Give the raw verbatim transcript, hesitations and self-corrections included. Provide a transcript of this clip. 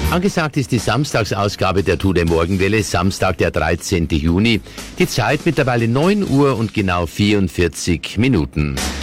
Angesagt ist die Samstagsausgabe der Tour de Morgenwelle, Samstag, der dreizehnten Juni. Die Zeit mittlerweile neun Uhr und genau vierundvierzig Minuten.